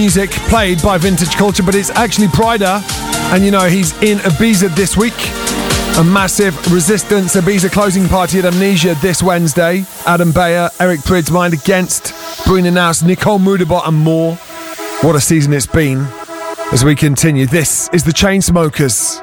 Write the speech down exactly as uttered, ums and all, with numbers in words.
music played by Vintage Culture, but it's actually Pryda, and you know he's in Ibiza this week. A massive Resistance Ibiza closing party at Amnesia this Wednesday. Adam Beyer, Eric Prydz, Mind Against, Bruna Naus, Nicole Mudabot and more. What a season it's been. As we continue, this is the Chainsmokers.